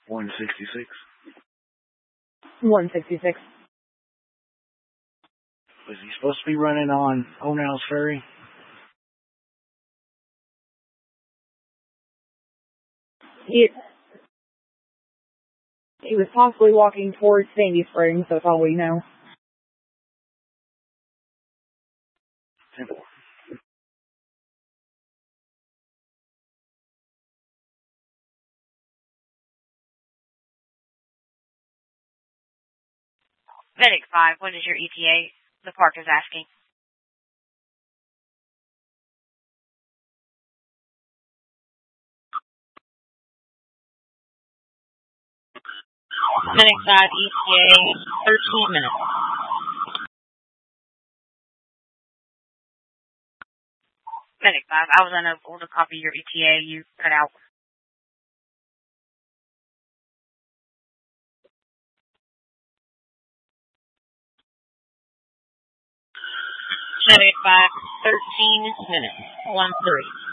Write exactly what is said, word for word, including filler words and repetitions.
one sixty-six. one sixty-six. Was he supposed to be running on O'Neill Ferry? He, he was possibly walking towards Sandy Springs, that's all we know. Simple. Medic five, what is your E T A? The park is asking. Medic five, E T A, thirteen minutes. Medic five, I was unable to copy your E T A. You cut out. Medic five, thirteen minutes. One three.